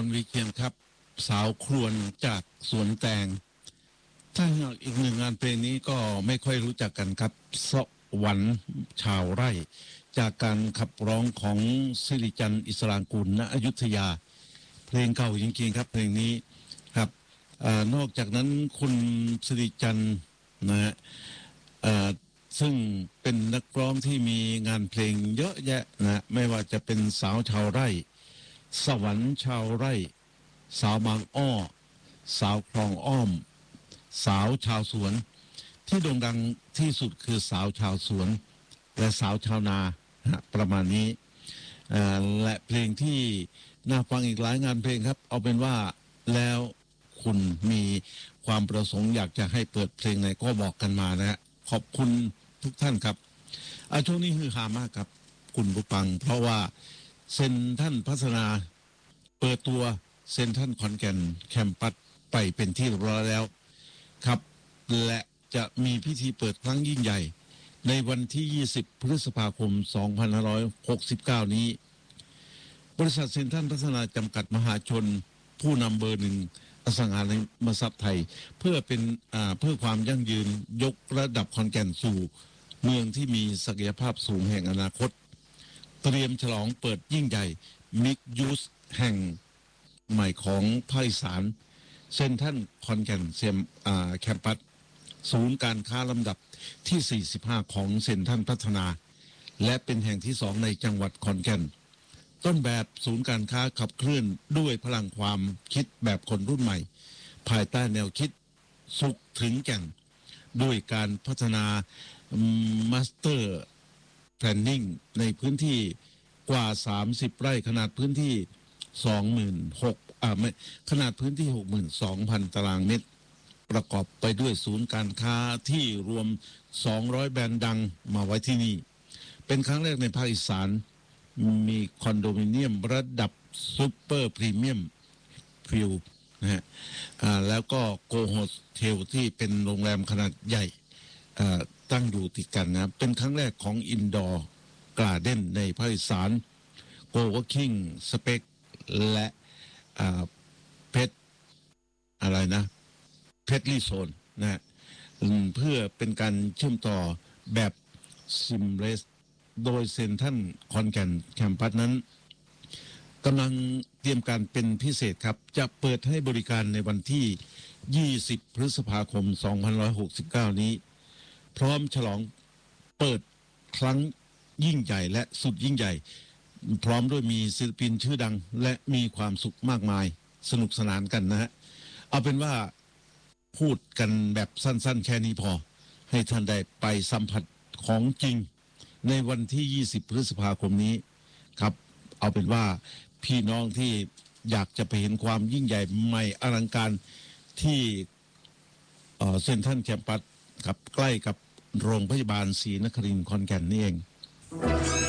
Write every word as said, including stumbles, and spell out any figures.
รวีเคียนครับสาวครวญจากสวนแตงถ้าอีกหนึ่งงานเพลงนี้ก็ไม่ค่อยรู้จักกันครับสวรรค์ชาวไร่จากการขับร้องของสิริจันทร์อิสรางกูลณอยุธยาเพลงเก่าจริงๆครับเพลงนี้ครับอานอกจากนั้นคุณสิริจันทร์นะฮะซึ่งเป็นนักร้องที่มีงานเพลงเยอะแยะนะไม่ว่าจะเป็นสาวชาวไร่สวรรค์ชาวไร่สาวบางอ้อสาวคลองอ้อมสาวชาวสวนที่โด่งดังที่สุดคือสาวชาวสวนและสาวชาวนาประมาณนี้และเพลงที่น่าฟังอีกหลายงานเพลงครับเอาเป็นว่าแล้วคุณมีความประสงค์อยากจะให้เปิดเพลงไหนก็บอกกันมานะฮะขอบคุณทุกท่านครับอาช่วงนี้คือฮามากครับคุณผู้ฟังเพราะว่าเซ็นท่านพัฒนาเปิดตัวเซ็นท่านขอนแก่นแคมปัสไปเป็นที่เรียบร้อยแล้วครับและจะมีพิธีเปิดครั้งยิ่งใหญ่ในวันที่ยี่สิบพฤษภาคมสองพันห้าร้อยหกสิบเก้านี้บริษัทเซ็นทรัลพัฒนาจำกัดมหาชนผู้นำเบอร์หนึ่งอสังหาริมทรัพย์ไทยเพื่อเป็นอ่าเพื่อความยั่งยืนยกระดับขอนแก่นสู่เมืองที่มีศักยภาพสูงแห่งอนาคตเตรียมฉลองเปิดยิ่งใหญ่มิกยูสแห่งใหม่ของภาคอีสานเซ็นทรัลขอนแก่นเซียมอ่าแคมปัสศูนย์การค้าลำดับที่สี่สิบห้าของเซ็นทรัลพัฒนาและเป็นแห่งที่สองในจังหวัดขอนแก่นต้นแบบศูนย์การค้าขับเคลื่อนด้วยพลังความคิดแบบคนรุ่นใหม่ภายใต้แนวคิดสุขถึงแก่นด้วยการพัฒนามาสเตอร์แพลนนิ่งในพื้นที่กว่าสามสิบไร่ขนาดพื้นที่ สองหมื่นหกพัน อ่าไม่ขนาดพื้นที่ หกหมื่นสองพัน ตารางเมตรประกอบไปด้วยศูนย์การค้าที่รวมสองร้อยแบรนด์ดังมาไว้ที่นี่เป็นครั้งแรกในภาคอีสานมีคอนโดมิเนียมระดับซูเปอร์พรีเมียมฟิลนะฮะแล้วก็โกโฮเทลที่เป็นโรงแรมขนาดใหญ่ตั้งอยู่ติดกันนะเป็นครั้งแรกของอินดอร์การ์เด้นในภาคอีสานโกเวอร์คิงสเปกและเพชรอะไรนะเพชรลีโซนนะเพื่อเป็นการเชื่อมต่อแบบซิมเลสโดยเซ็นทรัลขอนแก่นแคมปัสนั้นกำลังเตรียมการเป็นพิเศษครับจะเปิดให้บริการในวันที่ยี่สิบพฤษภาคมสองพันห้าร้อยหกสิบเก้านี้พร้อมฉลองเปิดครั้งยิ่งใหญ่และสุดยิ่งใหญ่พร้อมด้วยมีศิลปินชื่อดังและมีความสุขมากมายสนุกสนานกันนะฮะเอาเป็นว่าพูดกันแบบสั้นๆแค่นี้พอให้ท่านได้ไปสัมผัสของจริงในวันที่ยี่สิบพฤษภาคมนี้ครับเอาเป็นว่าพี่น้องที่อยากจะไปเห็นความยิ่งใหญ่ใหม่อลังการที่เซ็นทรัลแคมปัสครับใกล้กับโรงพยาบาลศรีนครินทร์ขอนแก่นนี่เอง